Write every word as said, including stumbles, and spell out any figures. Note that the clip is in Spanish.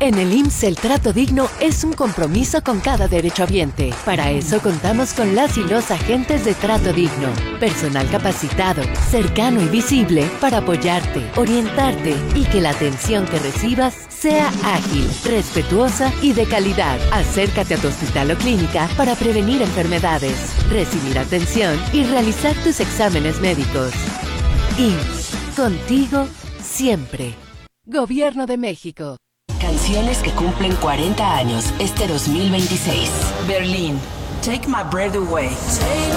En el I M S S el trato digno es un compromiso con cada derechohabiente. Para eso contamos con las y los agentes de trato digno. Personal capacitado, cercano y visible para apoyarte, orientarte y que la atención que recibas sea ágil, respetuosa y de calidad. Acércate a tu hospital o clínica para prevenir enfermedades, recibir atención y realizar tus exámenes médicos. I M S S, contigo siempre. Gobierno de México. Canciones que cumplen cuarenta años este dos mil veintiséis. Berlín, Take My Breath Away.